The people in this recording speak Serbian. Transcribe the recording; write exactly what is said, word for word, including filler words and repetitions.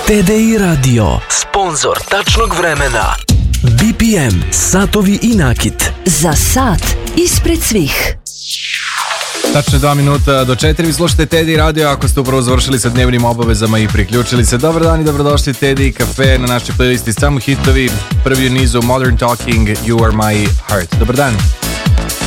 T D I Radio, sponzor tačnog vremena. B P M, satovi i nakit. Za sat ispred svih. Tačno dva minuta do četiri, vi slušate T D I Radio ako ste upravo završili sa dnevnim obavezama i priključili se. Dobar dan i dobrodošli T D I Cafe na našoj playlisti samo hitovi. Prvi u nizu Modern Talking, You Are My Heart. Dobar dan.